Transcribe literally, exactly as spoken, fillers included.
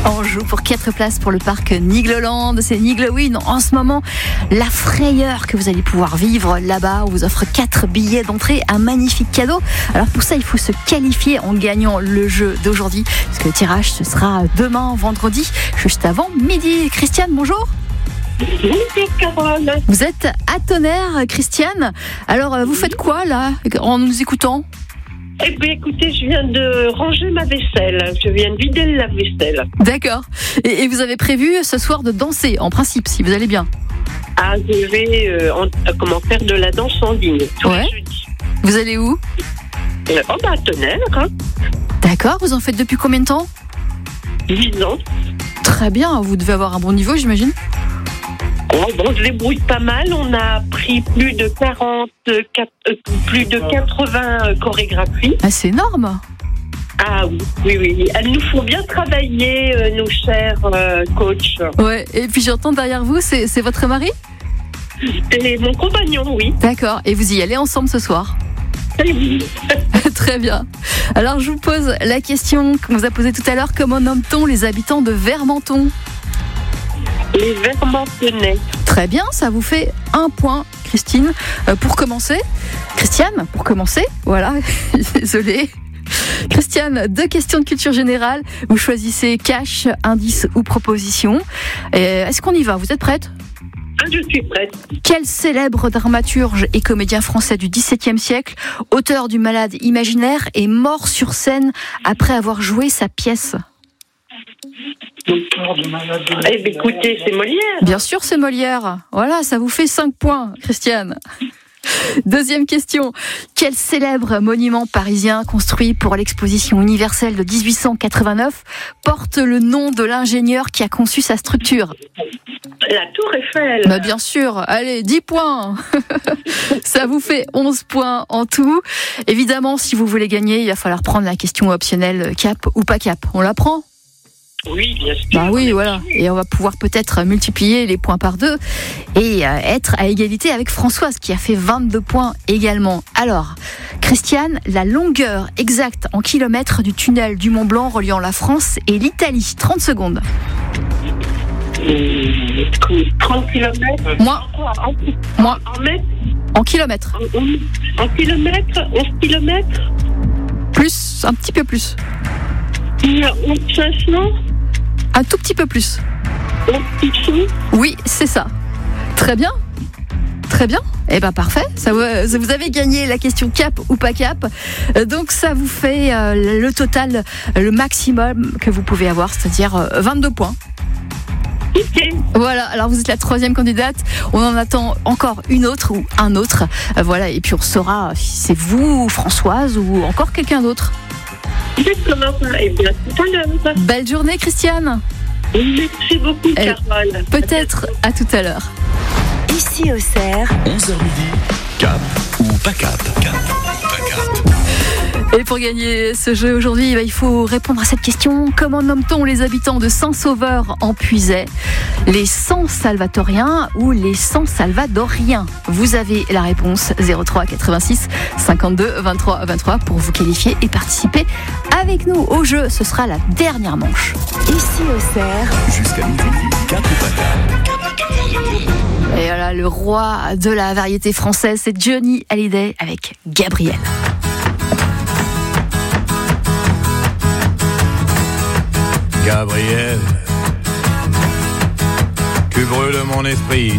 On joue pour quatre places pour le parc Nigloland. C'est Niglowin. En ce moment, la frayeur que vous allez pouvoir vivre là-bas. On vous offre quatre billets d'entrée, un magnifique cadeau. Alors pour ça, il faut se qualifier en gagnant le jeu d'aujourd'hui. Parce que le tirage, ce sera demain, vendredi, juste avant midi. Christiane, bonjour. Bonjour Carole. Vous êtes à Tonnerre, Christiane. Alors, vous faites quoi là, en nous écoutant ? Eh bien, écoutez, je viens de ranger ma vaisselle. Je viens de vider le lave-vaisselle. D'accord. Et, et vous avez prévu ce soir de danser, en principe, si vous allez bien. Ah, je vais euh, en, comment faire de la danse en ligne. Tous Ouais. les jeudis. Vous allez où ? Euh, oh, bah, à Tonnerre, hein. D'accord. Vous en faites depuis combien de temps ? dix ans. Très bien. Vous devez avoir un bon niveau, j'imagine. Oh, bon, je débrouille pas mal. On a pris plus de quarante, euh, quatre, euh, plus de quatre-vingts euh, chorégraphies. Ah, c'est énorme. Ah oui, oui, oui. Elles nous font bien travailler, euh, nos chers euh, coachs. Ouais. Et puis j'entends derrière vous, c'est, c'est votre mari ? Et mon compagnon, oui. D'accord. Et vous y allez ensemble ce soir ? Et oui. Très bien. Alors je vous pose la question qu'on vous a posée tout à l'heure. Comment nomme-t-on les habitants de Vermenton ? Les Vermentonnais. Très bien, ça vous fait un point, Christine. Euh, pour commencer, Christiane, pour commencer, voilà, désolée. Christiane, deux questions de culture générale. Vous choisissez cash, indice ou proposition. Et est-ce qu'on y va ? Vous êtes prête ? Ah, je suis prête. Quel célèbre dramaturge et comédien français du dix-septième siècle, auteur du Malade imaginaire, est mort sur scène après avoir joué sa pièce ? Eh bien, écoutez, c'est Molière. Bien sûr, c'est Molière. Voilà, ça vous fait cinq points, Christiane. Deuxième question. Quel célèbre monument parisien construit pour l'exposition universelle de dix-huit cent quatre-vingt-neuf porte le nom de l'ingénieur qui a conçu sa structure ? La Tour Eiffel. Bah bien sûr. Allez, dix points. Ça vous fait onze points en tout. Évidemment, si vous voulez gagner, il va falloir prendre la question optionnelle cap ou pas cap. On la prend ? Oui, bien sûr. Bah oui, voilà. Et on va pouvoir peut-être multiplier les points par deux et euh, être à égalité avec Françoise qui a fait vingt-deux points également. Alors, Christiane, la longueur exacte en kilomètres du tunnel du Mont Blanc reliant la France et l'Italie. trente secondes. trente kilomètres. Moins. En, Moins. en mètres. En kilomètres. En, en, en kilomètres. onze kilomètres. Plus, un petit peu plus. cinq cents. Un tout petit peu plus. onze. Oui, c'est ça. Très bien. Très bien. Eh ben parfait. Ça vous, vous avez gagné la question cap ou pas cap. Donc ça vous fait euh, le total, le maximum que vous pouvez avoir, c'est-à-dire euh, vingt-deux points. Okay. Voilà, alors vous êtes la troisième candidate. On en attend encore une autre ou un autre. Euh, voilà, et puis on saura si c'est vous, Françoise, ou encore quelqu'un d'autre. D'accord. Eh bien, tout à l'heure. Belle journée, Christiane. Merci beaucoup, Eh, Carole. Peut-être à tout à l'heure. Ici au Cerf, onze heures midi, cap ou pas cap. Cap ou pas cap. Et pour gagner ce jeu aujourd'hui, il faut répondre à cette question. Comment nomme-t-on les habitants de Saint-Sauveur en Puisaye ? Les Saint-Salvatoriens ou les Saint-Salvadoriens ? Vous avez la réponse zéro trois quatre-vingt-six cinquante-deux vingt-trois vingt-trois pour vous qualifier et participer avec nous au jeu. Ce sera la dernière manche. ici au Cerf, Jusqu'à midi, cap ou pas cap. Et voilà, le roi de la variété française, c'est Johnny Hallyday avec Gabriel. Gabriel, tu brûles mon esprit.